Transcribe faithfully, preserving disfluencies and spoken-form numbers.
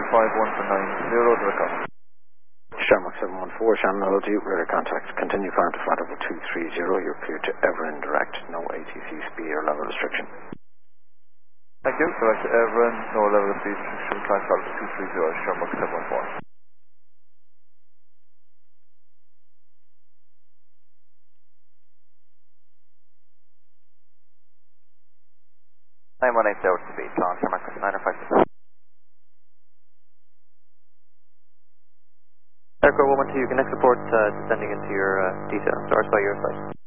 five one for nine zero, direct call. Shamrock seven one four, Shannon L G, radar contact. Continue climb to flight level two three zero. You're cleared to Everin direct. No A T C speed or level restriction. Thank you. Direct to Everin, no level of speed restriction. Climb flight level two three zero, Shamrock seven one four. nine one eight zero to speed, Tom, Shamrock nine or five percent. Aircraft one one two, you can next report uh, descending into your uh, detail. Stars by your side.